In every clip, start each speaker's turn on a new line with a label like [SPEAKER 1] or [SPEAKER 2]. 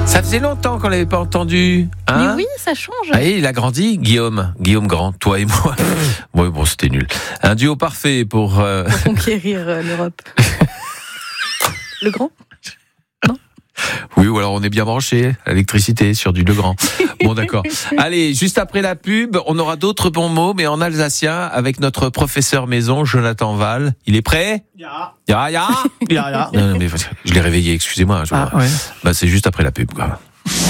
[SPEAKER 1] Ça faisait longtemps qu'on l'avait pas entendu. Hein?
[SPEAKER 2] Mais oui, ça change.
[SPEAKER 1] Ah, il a grandi, Guillaume Grand, toi et moi. Oui, bon, c'était nul. Un duo parfait pour
[SPEAKER 2] conquérir l'Europe. Le Grand?
[SPEAKER 1] Oui, ou alors on est bien branché à l'électricité sur du Legrand. Bon, d'accord. Allez, juste après la pub, on aura d'autres bons mots, mais en alsacien, avec notre professeur maison, Jonathan Val. Il est prêt?
[SPEAKER 3] Ya.
[SPEAKER 1] Non, mais je l'ai réveillé, excusez-moi.
[SPEAKER 3] Ouais.
[SPEAKER 1] Bah, c'est juste après la pub, quoi.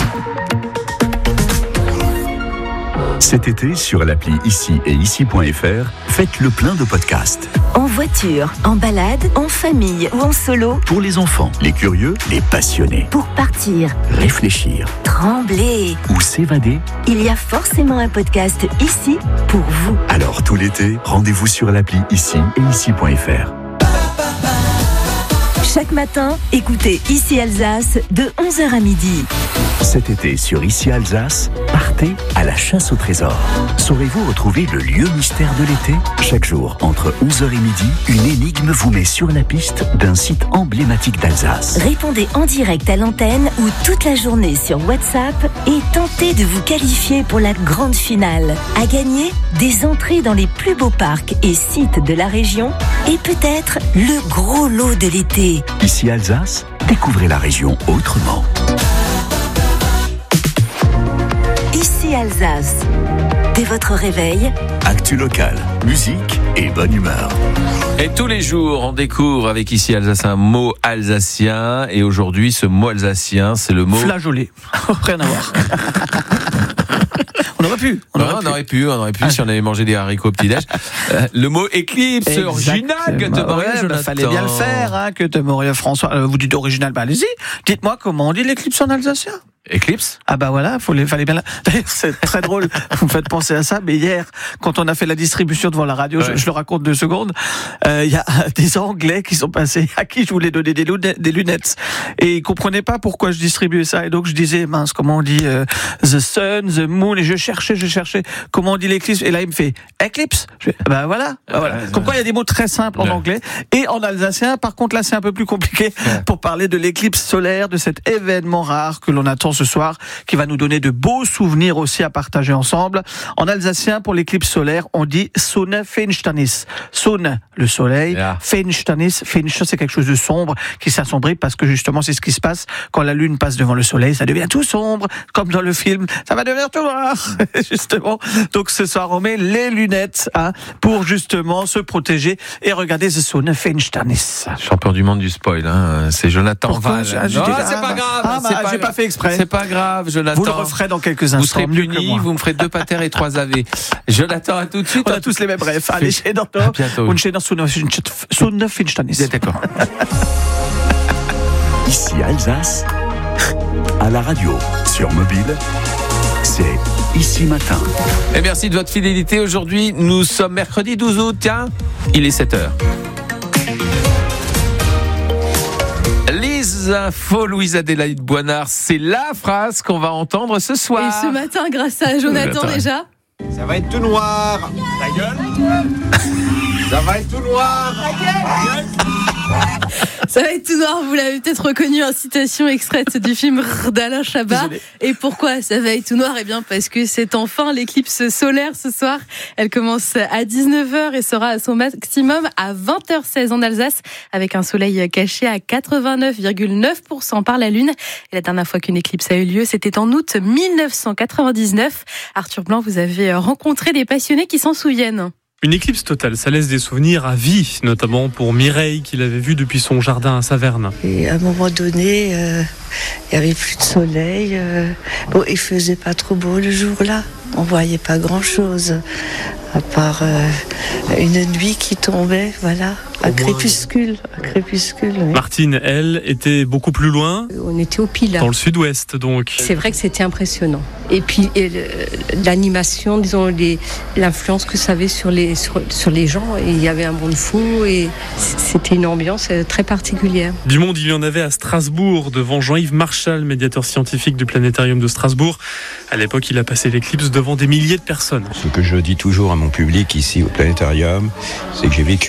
[SPEAKER 4] Cet été, sur l'appli Ici et Ici.fr, faites le plein de podcasts.
[SPEAKER 5] En voiture, en balade, en famille ou en solo.
[SPEAKER 4] Pour les enfants, les curieux, les passionnés.
[SPEAKER 5] Pour partir,
[SPEAKER 4] Réfléchir
[SPEAKER 5] trembler.
[SPEAKER 4] ou s'évader.
[SPEAKER 5] Il y a forcément un podcast ici pour vous.
[SPEAKER 4] Alors tout l'été, rendez-vous sur l'appli Ici et Ici.fr.
[SPEAKER 5] Chaque matin, écoutez Ici Alsace de 11h à midi.
[SPEAKER 4] Cet été, sur Ici Alsace, partez à la chasse au trésor. Saurez-vous retrouver le lieu mystère de l'été? Chaque jour, entre 11h et midi, une énigme vous met sur la piste d'un site emblématique d'Alsace.
[SPEAKER 5] Répondez en direct à l'antenne ou toute la journée sur WhatsApp et tentez de vous qualifier pour la grande finale. À gagner, des entrées dans les plus beaux parcs et sites de la région et peut-être le gros lot de l'été.
[SPEAKER 4] Ici Alsace, découvrez la région autrement.
[SPEAKER 5] Ici Alsace. Dès votre réveil,
[SPEAKER 4] Actu local, musique et bonne humeur.
[SPEAKER 1] Et tous les jours, on découvre avec Ici Alsace un mot alsacien. Et aujourd'hui, ce mot alsacien, c'est le mot...
[SPEAKER 3] Flageolet. Rien à voir. On aurait pu.
[SPEAKER 1] On aurait pu si on avait mangé des haricots au petit-déj. Le mot éclipse, original, que te
[SPEAKER 3] il fallait bien le faire, hein, que te Maurice François. Vous dites original, bah allez-y. Dites-moi comment on dit l'éclipse en alsacien.
[SPEAKER 1] Éclipse?
[SPEAKER 3] Ah bah voilà, fallait bien. D'ailleurs, c'est très drôle. Vous me faites penser à ça. Mais hier, quand on a fait la distribution devant la radio, je le raconte 2 secondes. Il y a des Anglais qui sont passés à qui je voulais donner des lunettes et ils comprenaient pas pourquoi je distribuais ça. Et donc je disais mince, comment on dit the sun, the moon. Et je cherchais comment on dit l'éclipse. Et là il me fait eclipse. Je fais, bah voilà. Comme quoi il y a des mots très simples en anglais et en alsacien. Par contre là c'est un peu plus compliqué pour parler de l'éclipse solaire, de cet événement rare que l'on attend ce soir, qui va nous donner de beaux souvenirs aussi à partager ensemble. En alsacien, pour l'éclipse solaire, on dit Sonnefinsternis. Sonne, le soleil. Finsternis, finster, c'est quelque chose de sombre qui s'assombrit parce que justement, c'est ce qui se passe quand la lune passe devant le soleil. Ça devient tout sombre, comme dans le film. Ça va devenir tout noir, justement. Donc ce soir, on met les lunettes pour justement se protéger et regarder The Sonnefinsternis.
[SPEAKER 1] Champion du monde du spoil, hein. C'est Jonathan Val.
[SPEAKER 3] C'est
[SPEAKER 1] pas grave.
[SPEAKER 3] J'ai pas fait exprès.
[SPEAKER 1] C'est pas grave, Jonathan.
[SPEAKER 3] Vous le referez dans quelques instants.
[SPEAKER 1] Vous serez puni, vous me ferez 2 pater et 3 AV. Jonathan, à tout de suite.
[SPEAKER 3] On a tous les mêmes brefs. Allez, chez Dorto.
[SPEAKER 1] À bientôt.
[SPEAKER 3] Und chez Sonnefinsternis.
[SPEAKER 1] D'accord.
[SPEAKER 4] Ici Alsace, à la radio, sur mobile, c'est Ici Matin.
[SPEAKER 1] Et merci de votre fidélité. Aujourd'hui, nous sommes mercredi 12 août. Tiens, il est 7h. Les infos, Louise Adélaïde Boinard, c'est la phrase qu'on va entendre ce soir.
[SPEAKER 2] Et ce matin, grâce à Jonathan déjà.
[SPEAKER 6] Ça va être tout noir. Ta gueule. Ça va être tout noir. Ta gueule.
[SPEAKER 2] Ça va être tout noir, vous l'avez peut-être reconnu en citation extraite du film d'Alain Chabat.
[SPEAKER 3] Désolé.
[SPEAKER 2] Et pourquoi ça va être tout noir? Eh bien parce que c'est enfin l'éclipse solaire ce soir. Elle commence à 19h et sera à son maximum à 20h16 en Alsace, avec un soleil caché à 89,9% par la lune. Et la dernière fois qu'une éclipse a eu lieu, c'était en août 1999. Arthur Blanc, vous avez rencontré des passionnés qui s'en souviennent.
[SPEAKER 7] Une éclipse totale, ça laisse des souvenirs à vie, notamment pour Mireille qui l'avait vue depuis son jardin à Saverne.
[SPEAKER 8] Et à un moment donné, il n'y avait plus de soleil. Bon, il faisait pas trop beau le jour-là. On voyait pas grand-chose, à part une nuit qui tombait, voilà, un crépuscule. Oui.
[SPEAKER 7] Martine, elle, était beaucoup plus loin.
[SPEAKER 9] On était au Pilat.
[SPEAKER 7] Dans le sud-ouest, donc.
[SPEAKER 9] C'est vrai que c'était impressionnant. Et puis l'animation, disons, l'influence que ça avait sur les gens. Et il y avait un monde fou et c'était une ambiance très particulière.
[SPEAKER 7] Du monde, il y en avait à Strasbourg, devant Jean-Yves Marchal, médiateur scientifique du Planétarium de Strasbourg. À l'époque, il a passé l'éclipse devant des milliers de personnes.
[SPEAKER 10] Ce que je dis toujours à mon public ici au Planétarium, c'est que j'ai vécu